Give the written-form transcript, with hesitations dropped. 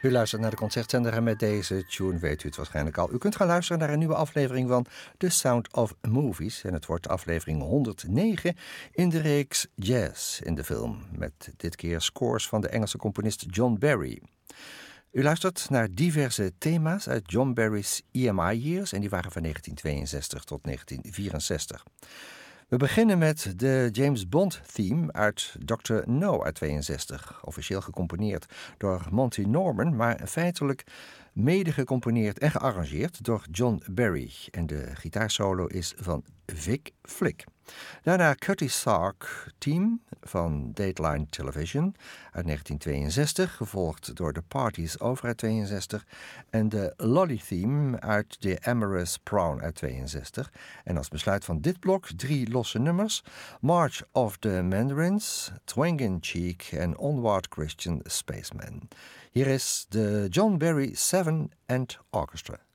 U luistert naar de Concertzender en met deze tune weet u het waarschijnlijk al. U kunt gaan luisteren naar een nieuwe aflevering van The Sound of Movies. En het wordt aflevering 109 in de reeks Jazz in de film. Met dit keer scores van de Engelse componist John Barry. U luistert naar diverse thema's uit John Barry's EMI Years. En die waren van 1962 tot 1964. We beginnen met de James Bond theme uit Dr. No uit 62. Officieel gecomponeerd door Monty Norman, maar feitelijk mede gecomponeerd en gearrangeerd door John Barry. En de gitaarsolo is van Vic Flick. Daarna Curtis Sark theme van Dateline Television uit 1962, gevolgd door The Parties Over uit 62 en de Lolly theme uit The Amorous Prawn uit 62. En als besluit van dit blok 3 losse nummers: March of the Mandarins, Twangin' Cheek en Onward Christian Spaceman. Hier is de John Barry 7 End Orchestra.